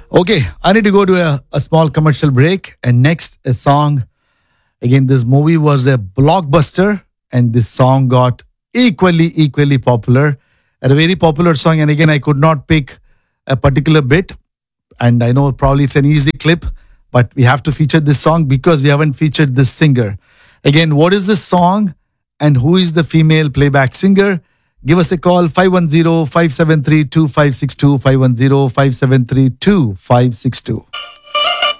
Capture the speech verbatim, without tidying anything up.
Okay, I need to go to a, a small commercial break. And next, a song. Again, this movie was a blockbuster, and this song got equally, equally popular. A very popular song. And again, I could not pick a particular bit. And I know probably it's an easy clip, but we have to feature this song because we haven't featured this singer. Again, what is this song and who is the female playback singer? Give us a call five one zero, five seven three, two five six two, five one zero, five seven three, two five six two.